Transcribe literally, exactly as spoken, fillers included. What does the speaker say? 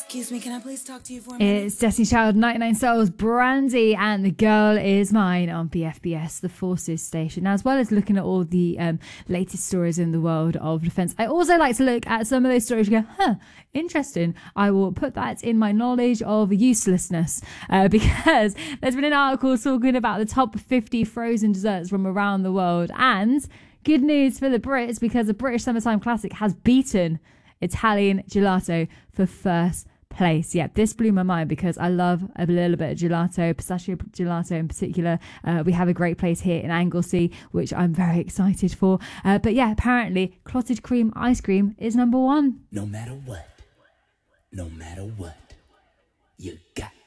Excuse me, can I please talk to you for a minute? It's Destiny Child, ninety-nine Souls, Brandy, and The Girl Is Mine on B F B S, the Forces station. Now, as well as looking at all the um, latest stories in the world of defence, I also like to look at some of those stories and go, huh, interesting. I will put that in my knowledge of uselessness uh, because there's been an article talking about the top fifty frozen desserts from around the world. And good news for the Brits, because the British Summertime Classic has beaten Italian gelato for first place. Yeah, this blew my mind because I love a little bit of gelato, pistachio gelato in particular. Uh, we have a great place here in Anglesey, which I'm very excited for. Uh, but yeah, apparently clotted cream ice cream is number one. No matter what, no matter what, you got